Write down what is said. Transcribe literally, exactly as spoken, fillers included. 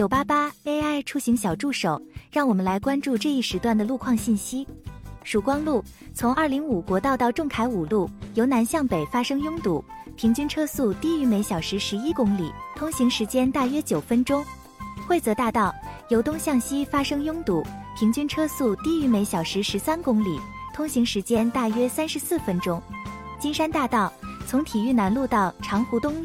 九八八 A I 出行小助手，让我们来关注这一时段的路况信息。曙光路从二零五国道到仲恺五路，由南向北发生拥堵，平均车速低于每小时十一公里，通行时间大约九分钟。惠泽大道由东向西发生拥堵，平均车速低于每小时十三公里，通行时间大约三十四分钟。金山大道从体育南路到长湖东路